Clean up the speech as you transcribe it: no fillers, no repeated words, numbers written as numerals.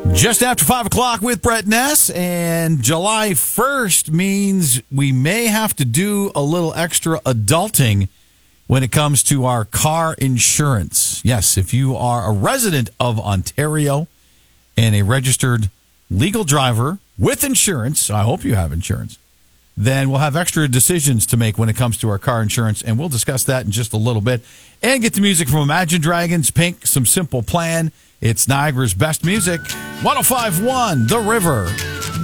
Just after 5 o'clock with Brett Ness, and July 1st means we may have to do a little extra adulting when it comes to our car insurance. Yes, if you are a resident of Ontario and a registered legal driver with insurance, I hope you have insurance, then we'll have extra decisions to make when it comes to our car insurance, and we'll discuss that in just a little bit. And get the music from Imagine Dragons, Pink, Some Simple Plan. It's Niagara's best music. 105.1 The River.